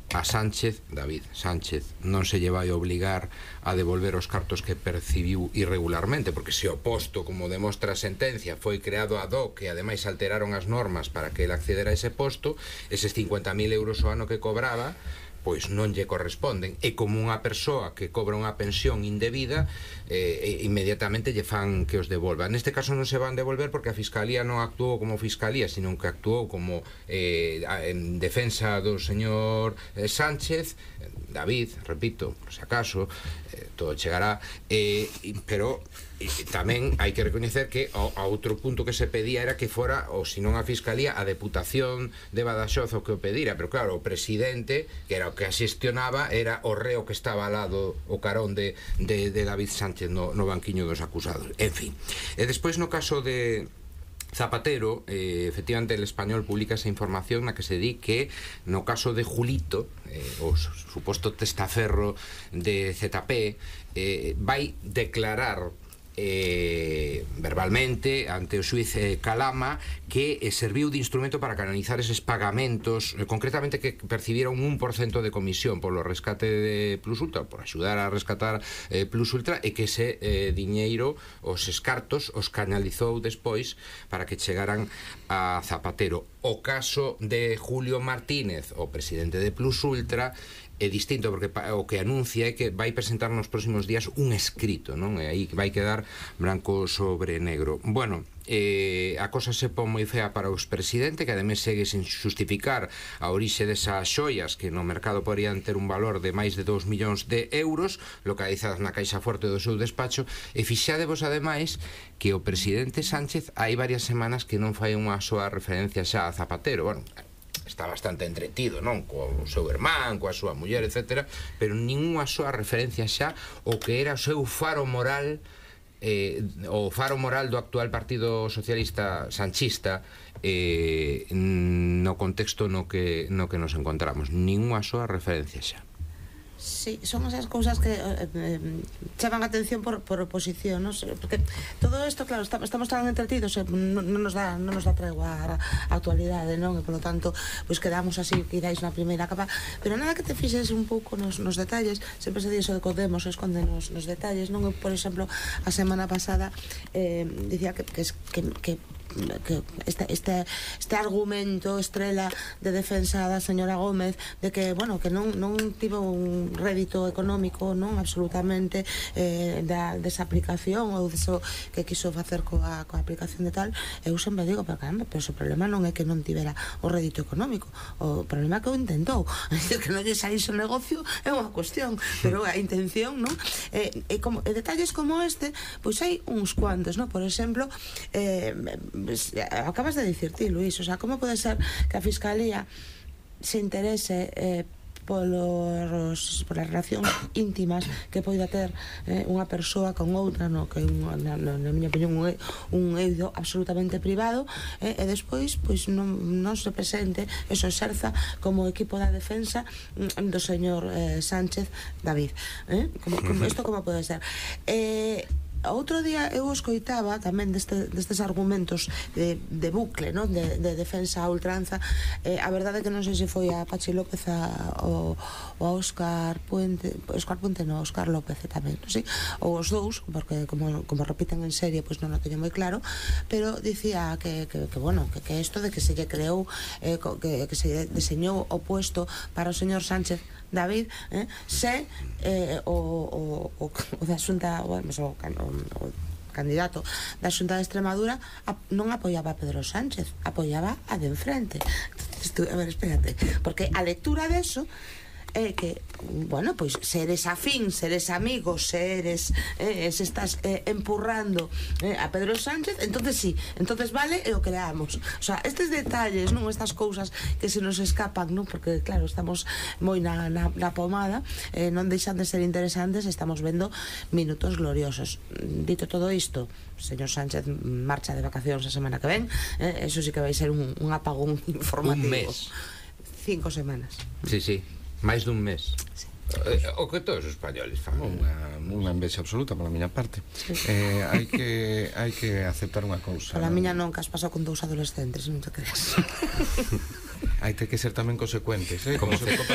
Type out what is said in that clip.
a Sánchez, David Sánchez, non se lle vai obligar a devolver os cartos que percibiu irregularmente, porque se o posto, como demostra a sentencia, foi creado ad hoc e ademais alteraron as normas para que ele accedera a ese posto, eses 50.000 euros ao ano que cobraba pois non lle corresponden, e como unha persoa que cobra unha pensión indebida, inmediatamente lle fan que os devolva. Neste caso non se van devolver porque a Fiscalía non actuou como Fiscalía, sino que actuou como en defensa do señor Sánchez, David, repito, por si acaso, todo chegará, pero tamén hai que recoñecer que a outro punto que se pedía era que fora, ou se non a Fiscalía, a Deputación de Badaxoz o que o pedira, pero claro, o presidente, que era o que asestionaba, era o reo que estaba ao lado, o carón de David Sánchez no banquiño dos acusados. En fin, e despois no caso de Zapatero, efectivamente el Español publica esa información na que se di que no caso de Julito, o suposto testaferro de ZP, vai declarar verbalmente ante o xuiz Calama que serviu de instrumento para canalizar eses pagamentos, concretamente que percibiron un 1% de comisión polo rescate de Plus Ultra, por axudar a rescatar Plus Ultra, e que ese diñeiro, os cartos, os canalizou despois para que chegaran a Zapatero. O caso de Julio Martínez, o presidente de Plus Ultra, é distinto, porque o que anuncia é que vai presentar nos próximos días un escrito, non? E aí vai quedar branco sobre negro. Bueno, a cosa se pon moi fea para o expresidente, que ademais segue sin justificar a orixe desas xoias que no mercado poderían ter un valor de máis de 2 millóns de euros localizadas na caixa forte do seu despacho. E fixadevos ademais que o presidente Sánchez hai varias semanas que non fai unha soa referencia xa a Zapatero. Bueno, está bastante entretido, non? Co seu irmán, coa súa muller, etc. Pero ninguna soa referencia xa o que era o seu faro moral, o faro moral do actual Partido Socialista Sanchista, no contexto no que nos encontramos. Ninguna soa referencia xa. Sí, son esas cousas que chaman a atención por oposición, non? Porque todo isto, claro, estamos tan entretidos, non nos dá tregua a actualidade, non? E polo tanto, pois quedamos así, que irais na primeira capa, pero nada que te fixes un pouco nos detalles. Sempre se di iso de que o demos esconde nos detalles, non? Por exemplo, a semana pasada dicía que este argumento estrela de defensa da señora Gómez de que, bueno, que non tivo un rédito económico, non, absolutamente, desa aplicación ou deso que quiso facer coa aplicación de tal. Eu sempre digo, pero caramba, pero o problema non é que non tivera o rédito económico, o problema é que o intentou. Que non lle saíse o negocio é unha cuestión, pero a intención, non? E detalles como este, pois hai uns cuantos, non? Por exemplo, acabas de dicir ti, Luís, o sea, como pode ser que a Fiscalía se interese polas relacións íntimas que poida ter unha persoa con outra, no, que na miña opinión un eido absolutamente privado, e despois pois non se presente, eso exerza como equipo da defensa do señor Sánchez David. Isto como pode ser? Outro día eu escoitaba tamén destes argumentos de bucle, non? De defensa a ultranza. A verdade é que non sei se foi a Pachi López ou a Óscar Puente, Óscar López tamén, non sei, ou os dous, porque como repiten en serie, pois non o teño moi claro, pero dicía que bueno, que isto de que se lle creou, que se deseñou o puesto para o señor Sánchez David, se o da Xunta, o candidato da Xunta de Extremadura non apoiaba a Pedro Sánchez, apoiaba a de enfrente. A ver, espérate, porque a lectura deso é que, bueno, pois se eres afín, se eres amigo, se estás empurrando a Pedro Sánchez, entonces sí, entonces vale e o creamos. O sea, estes detalles, non, estas cousas que se nos escapan, non, porque claro, estamos moi na pomada, non deixan de ser interesantes, estamos vendo minutos gloriosos. Dito todo isto, o señor Sánchez marcha de vacacións a semana que ven, eso sí que vai ser un apagón informativo. Un mes. 5 semanas. Sí, sí. Máis dun mes. Sí. O que todos os españoles fan. Unha envexa absoluta pola miña parte. Hai que aceptar unha cousa. Pola miña non, que has pasado con 2 adolescentes, non te creas. Hai que ser tamén consecuentes, como